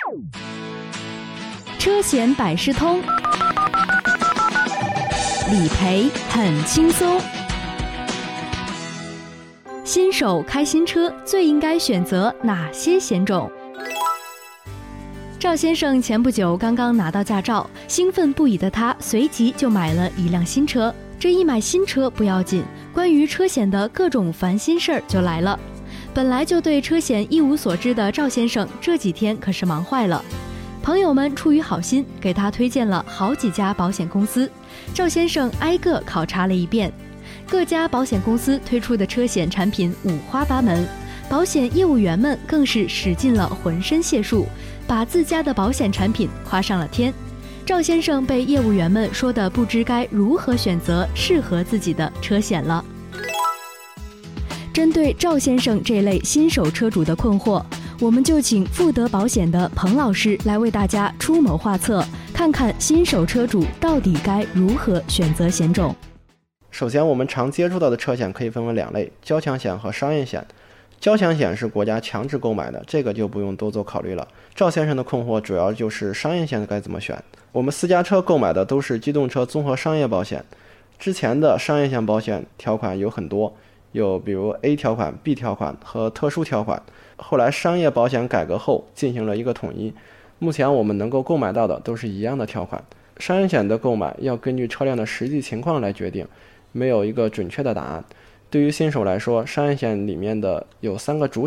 车险百事通，理赔很轻松。新手开新车最应该选择哪些险种？赵先生前不久刚刚拿到驾照，兴奋不已的他随即就买了一辆新车。这一买新车不要紧，关于车险的各种烦心事儿就来了。本来就对车险一无所知的赵先生，这几天可是忙坏了。朋友们出于好心，给他推荐了好几家保险公司，赵先生挨个考察了一遍。各家保险公司推出的车险产品五花八门，保险业务员们更是使尽了浑身解数，把自家的保险产品夸上了天。赵先生被业务员们说的不知该如何选择适合自己的车险了。针对赵先生这类新手车主的困惑，我们就请富德保险的彭老师来为大家出谋划策，看看新手车主到底该如何选择险种。 首先，我们常接触到的车险可以分为两类，交强险和商业险。交强险是国家强制购买的，这个就不用多做考虑了。赵先生的困惑主要就是商业险该怎么选。我们私家车购买的都是机动车综合商业保险，之前的商业险保险条款有很多，有比如 A 条款、B 条款和特殊条款。后来商业保险改革后进行了一个统一，目前我们能够购买到的都是一样的条款。商业险的购买要根据车辆的实际情况来决定，没有一个准确的答案。对于新手来说，商业险里面的有3个主